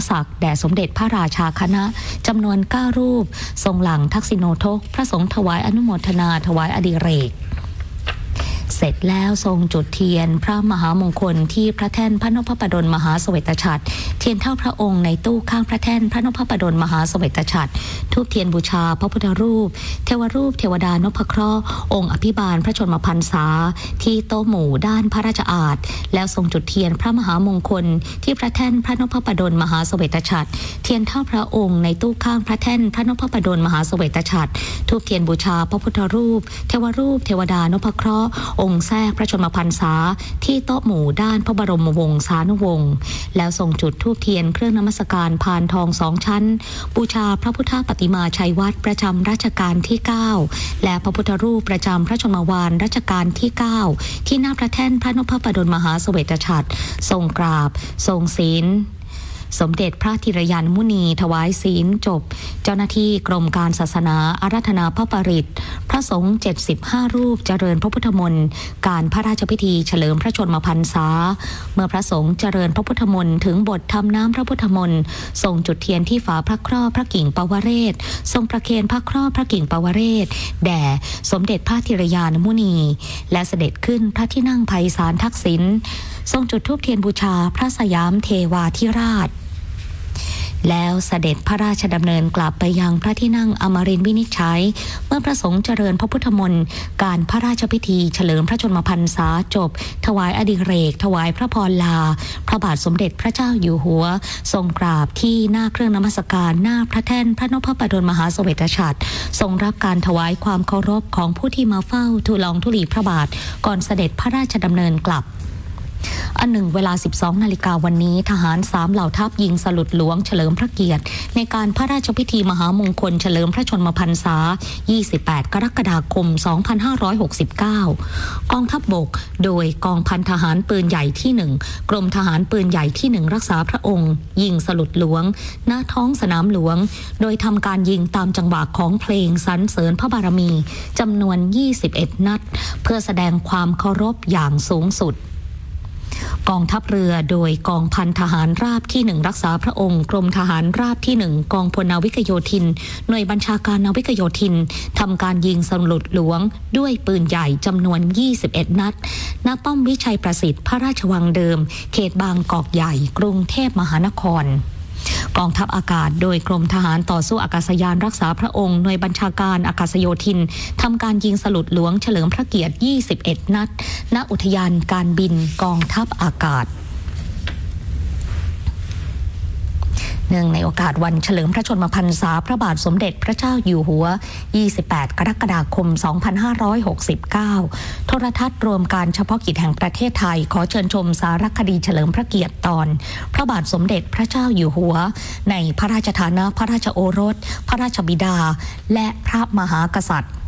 ศักดิ์แด่สมเด็จพระราชาคณะจำนวน9รูปทรงหลังทักษิโนทกพระสงฆ์ถวายอนุโมทนาถวายอดิเรกเสร็จแล้วทรงจุดเทียนพระมหามงคลที่พระแท่นพระนพปดลมหาเสวตฉัตรเทียนเท่าพระองค์ในตู้ข้างพระแท่นพระนพปดลมหาเสวตฉัตรธูปเทียนบูชาพระพุทธรูปเทวรูปเทวดานพเคราะห์องค์อภิบาลพระชนมพรรษาที่โต๊ะหมู่ด้านพระราชอาณแล้วทรงจุดเทียนพระมหามงคลที่พระแท่นพระนพปดลมหาเสวตฉัตรเทียนเท่าพระองค์ในตู้ข้างพระแท่นพระนพปดลมหาเสวตฉัตรธูปเทียนบูชาพระพุทธรูปเทวรูปเทวดานพเคราะห์องค์แทรกพระชนมพรรษาที่โต๊ะหมู่ด้านพระบรมวงศานุวงศ์แล้วทรงจุดธูปเทียนเครื่องนมัสการพานทอง2 ชั้นบูชาพระพุทธปฏิมาชัยวัดประจำรัชกาลที่9และพระพุทธรูปประจำพระชนมวาลรัชกาลที่9ที่หน้าพระแท่นพระนพปดลมหาเสวตฉัตรทรงกราบทรงศีลสมเด็จพระธีรยานมุนีถวายศีลจบเจ้าหน้าที่กรมการศาสนาอาราธนาพระปริตรพระสงฆ์75รูปเจริญพระพุทธมนต์การพระราชพิธีเฉลิมพระชนมพรรษาเมื่อพระสงฆ์เจริญพระพุทธมนต์ถึงบททำน้ำพระพุทธมนต์ทรงจุดเทียนที่ฝาพระครอบพระกิ่งปวเรศทรงประเคนพระครอบพระกิ่งปวเรศแด่สมเด็จพระธีรยานมุนีและเสด็จขึ้นพระที่นั่งไพศาลทักษิณทรงจุดธูปเทียนบูชาพระสยามเทวาธิราชแล้วเสด็จพระราชดำเนินกลับไปยังพระที่นั่งอมรินทร์วินิจฉัยเมื่อพระสงฆ์เจริญพระพุทธมนต์การพระราชพิธีเฉลิมพระชนมพรรษาจบถวายอดิเรกถวายพระพรลาพระบาทสมเด็จพระเจ้าอยู่หัวทรงกราบที่หน้าเครื่องนมัสการหน้าพระแท่นพระนพปดลมหาเสวตฉัตรทรงรับการถวายความเคารพของผู้ที่มาเฝ้าทูลละอองธุลีพระบาทก่อนเสด็จพระราชดำเนินกลับอันหนึ่งเวลา 12 นาฬิกาวันนี้ทหาร3เหล่าทัพยิงสลุดหลวงเฉลิมพระเกียรติในการพระราชพิธีมหามงคลเฉลิมพระชนมพรรษา28 กรกฎาคม 2569 กองทัพบกโดยกองพันทหารปืนใหญ่ที่1กรมทหารปืนใหญ่ที่1รักษาพระองค์ยิงสลุดหลวงณท้องสนามหลวงโดยทำการยิงตามจังหวะของเพลงสรรเสริญพระบารมีจำนวน21 นัดเพื่อแสดงความเคารพอย่างสูงสุดกองทัพเรือโดยกองพันทหารราบที่1รักษาพระองค์กรมทหารราบที่1กองพลนาวิกโยธินหน่วยบัญชาการนาวิกโยธินทำการยิงสลุดหลวงด้วยปืนใหญ่จำนวน21 นัดณป้อมวิชัยประสิทธิ์พระราชวังเดิมเขตบางกอกใหญ่กรุงเทพมหานครกองทัพอากาศโดยกรมทหารต่อสู้อากาศยานรักษาพระองค์หน่วยบัญชาการอากาศโยธินทำการยิงสลุดหลวงเฉลิมพระเกียรติ21 นัดณอุทยานการบินกองทัพอากาศเนื่องในโอกาสวันเฉลิมพระชนมพรรษาพระบาทสมเด็จพระเจ้าอยู่หัว28 กรกฎาคม 2569 โทรทัศน์รวมการเฉพาะกิจแห่งประเทศไทยขอเชิญชมสารคดีเฉลิมพระเกียรติตอนพระบาทสมเด็จพระเจ้าอยู่หัวในพระราชฐานะพระราชโอรสพระราชบิดาและพระมหากษัตริย์